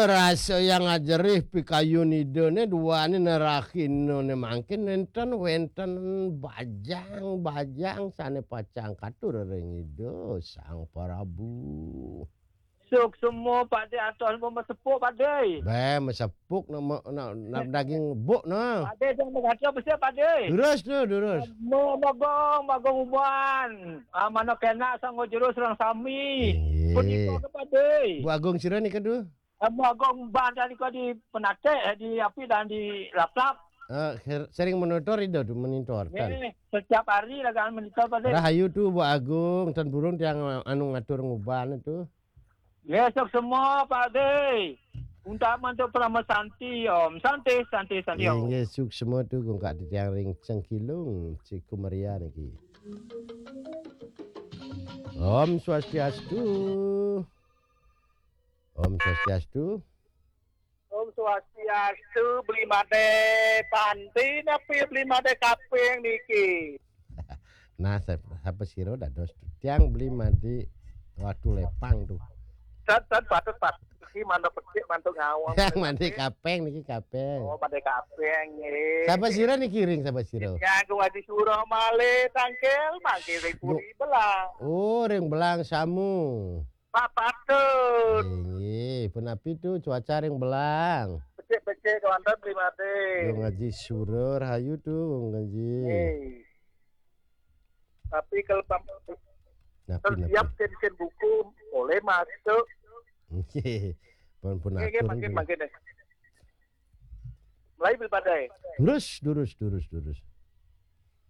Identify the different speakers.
Speaker 1: rasa yang ajarih pikayun idone dua ni nerakin ne mangkin wenten bajang sane pacang katur ring ido sang Prabu.
Speaker 2: Suk semua Pak De atos mau mesepuk Pak De.
Speaker 1: Be mesepuk na daging buk no.
Speaker 2: Pak De jangan mengata besar Pak De.
Speaker 1: Durus no durus.
Speaker 2: Magong uban. Mana kena sanggo jurus orang sami.
Speaker 1: Iya.
Speaker 2: Punika ke Pak De.
Speaker 1: Bu Agung sira ni kedua.
Speaker 2: Magong uban dan kau di penate di api dan di laptop.
Speaker 1: Sering monitor itu monitor kan.
Speaker 2: Setiap hari lagaan monitor Pak De.
Speaker 1: Rahayu tuh Bu Agung dan burung yang anu ngatur nguban itu.
Speaker 2: Besok semua Pak De. Untuk mantu Prama Santi Om. Santi Om.
Speaker 1: Yang suk semua tu kung kat tiang ring cengkilung Ciku Maria niki. Om Swastiastu. Om Swastiastu.
Speaker 2: Om Swastiastu beli made panti napi beli made kaping niki.
Speaker 1: Nah, siapa siro dah dos tiang beli mati waktu lepang tuh.
Speaker 2: San patut iki mantu pecik mantu ngawang.
Speaker 1: Yang mati kapeng niki kapeng.
Speaker 2: Oh, made kaping nggih.
Speaker 1: Siapa siro niki ring siapa siro?
Speaker 2: Ya ku wadi surah male tangkel mangke ring puri belang.
Speaker 1: Oh, ring belang samu.
Speaker 2: Pak patut.
Speaker 1: Iya, penapi tuh cuaca ring belang.
Speaker 2: Pecik kawan beli made.
Speaker 1: Yo ngaji surur hayu tuh ngaji.
Speaker 2: Tapi kalau siap ken buku boleh masuk.
Speaker 1: Nggih. Pun
Speaker 2: Nggih makin deh. Mulai bil badai.
Speaker 1: Durus.